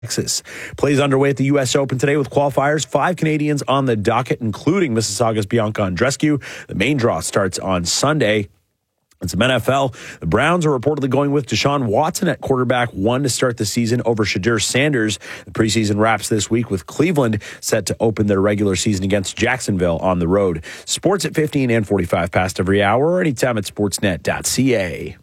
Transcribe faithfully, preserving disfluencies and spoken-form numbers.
Texas. Plays underway at the U S Open today with qualifiers. Five Canadians on the docket, including Mississauga's Bianca Andreescu. The main draw starts on Sunday. And some N F L. The Browns are reportedly going with Deshaun Watson at quarterback one to start the season over Shadur Sanders. The preseason wraps this week with Cleveland set to open their regular season against Jacksonville on the road. Sports at fifteen and forty-five past every hour or anytime at sportsnet dot c a.